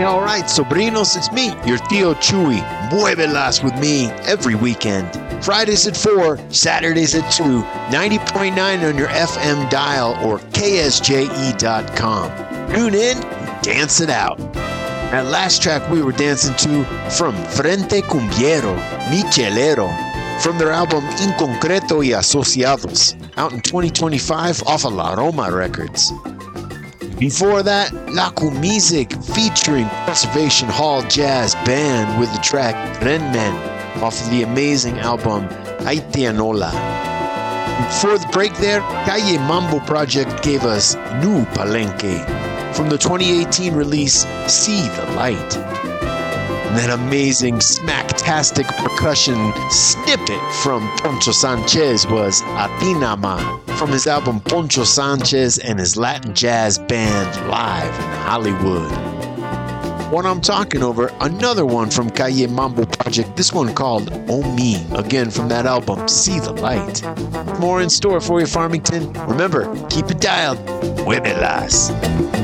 all right, sobrinos, it's me, your Tío Chuy. Muévelas with me every weekend. Fridays at 4, Saturdays at 2, 90.9 on your FM dial or ksje.com. Tune in, dance it out. That last track we were dancing to from Frente Cumbiero, Michelero, from their album Inconcreto y Asociados, out in 2025 off of La Roma Records. Before that, La Cumizic featuring Preservation Hall Jazz Band with the track Renmen off of the amazing album Haitianola. Before the break there, Calle Mambo Project gave us Nu Palenque from the 2018 release See the Light. And that amazing smacktastic percussion snippet from Poncho Sanchez was Atinama from his album Poncho Sanchez and his Latin Jazz Band Live in Hollywood. What I'm talking over, another one from Calle Mambo Project, this one called Oh Me, again from that album See the Light. More in store for you, Farmington. Remember, keep it dialed. Muévelas.